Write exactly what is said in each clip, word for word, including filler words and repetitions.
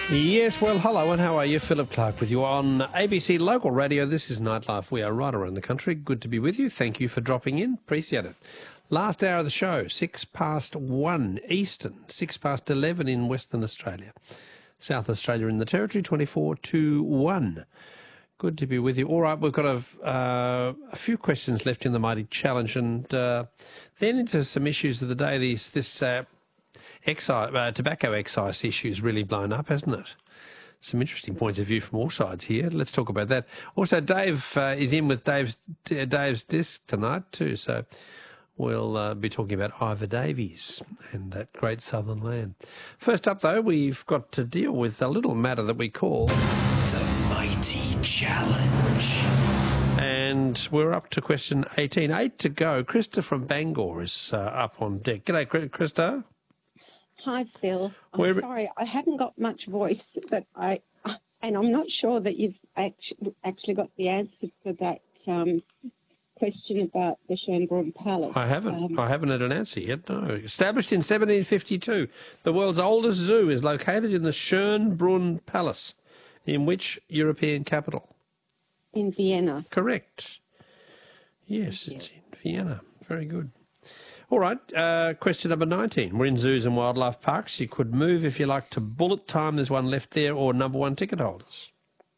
Yes, well, hello and how are you? Philip Clark with you on A B C Local Radio. This is Nightlife. We are right around the country. Good to be with you. Thank you for dropping in. Appreciate it. Last hour of the show, six past one Eastern, six past eleven in Western Australia. South Australia in the Territory, twenty-four to one. Good to be with you. All right, we've got a, uh, a few questions left in the Mighty Challenge, and uh, then into some issues of the day. These, this uh, excise, uh, tobacco excise issue has really blown up, hasn't it? Some interesting points of view from all sides here. Let's talk about that. Also, Dave uh, is in with Dave's uh, Dave's disc tonight too, so we'll uh, be talking about Ivor Davies and that great southern land. First up, though, we've got to deal with a little matter that we call The Mighty Challenge. And we're up to question eighteen. Eight to go. Krista from Bangor is uh, up on deck. G'day, Krista. Hi, Phil. I'm Where- sorry, I haven't got much voice, but I, and I'm not sure that you've actually, actually got the answer for that um, question about the Schönbrunn Palace. I haven't. Um, I haven't had an answer yet, no. Established in seventeen fifty-two, the world's oldest zoo is located in the Schönbrunn Palace. In which European capital? in Vienna. Correct. Yes, it's in Vienna. Very good. All right, uh, question number nineteen. We're in zoos and wildlife parks. You could move, if you like, to bullet time. There's one left there, or number one ticket holders.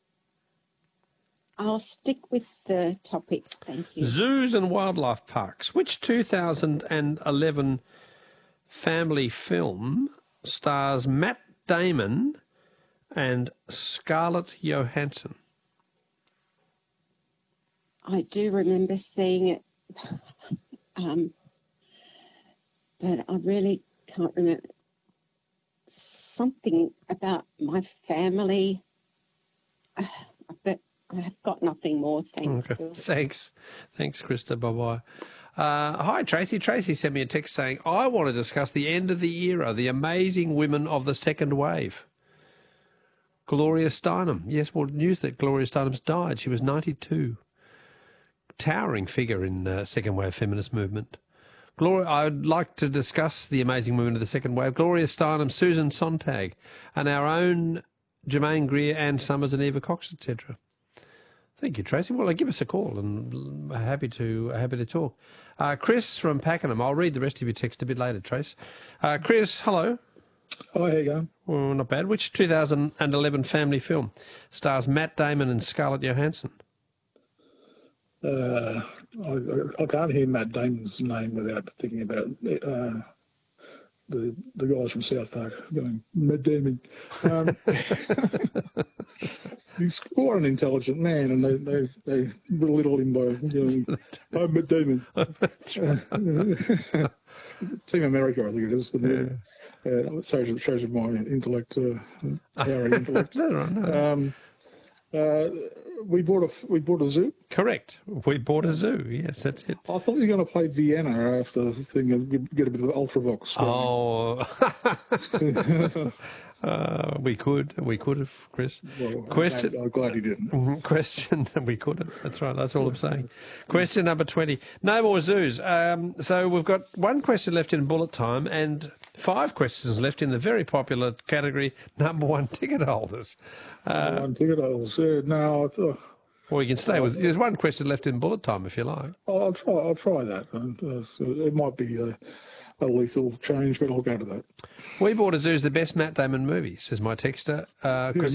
I'll stick with the topic, thank you. Zoos and wildlife parks. Which two thousand eleven family film stars Matt Damon and Scarlett Johansson? I do remember seeing it, um, but I really can't remember. Something about my family, uh, but I have got nothing more, thank Okay. you. Thanks. Thanks, Krista. Bye-bye. Uh, hi, Tracy. Tracy sent me a text saying, I want to discuss the end of the era, the amazing women of the second wave. Gloria Steinem. Yes, well, news that Gloria Steinem's died. She was ninety-two. Towering figure in the uh, second wave feminist movement. Gloria, I'd like to discuss the amazing women of the second wave. Gloria Steinem, Susan Sontag, and our own Germaine Greer, Anne Summers and Eva Cox, et cetera. Thank you, Tracy. Well, give us a call, and happy to happy to talk. Uh, Chris from Pakenham. I'll read the rest of your text a bit later, Trace. Uh, Chris, hello. Oh, here you go. Well, not bad. Which two thousand eleven family film stars Matt Damon and Scarlett Johansson? Uh, I, I can't hear Matt Damon's name without thinking about uh, the the guys from South Park going, Matt Damon. Um, he's quite an intelligent man, and they they, they belittle him by going, oh, Matt Damon. That's right. Team America, I think it is. And, uh, uh, it shows, shows my intellect, uh, our intellect. That's right. No. Um, uh, we bought a we bought a zoo. Correct. We bought a zoo. Yes, that's it. I thought you were going to play Vienna after the thing and get- get a bit of Ultravox. Oh, uh, we could. We could have, Chris. Well, Question. I'm glad you didn't. Mhm, Question. We could have. That's right. That's all I'm saying. Question number twenty. No more zoos. Um, so we've got one question left in bullet time and five questions left in the very popular category number one ticket holders. Uh, One ticket, I'll say, no, I thought, or you can stay with. There's one question left in bullet time if you like. I'll, I'll try. I'll try that. And, uh, so it might be a, a lethal change, but I'll go to that. We Bought a Zoo is the best Matt Damon movie, says my texter, because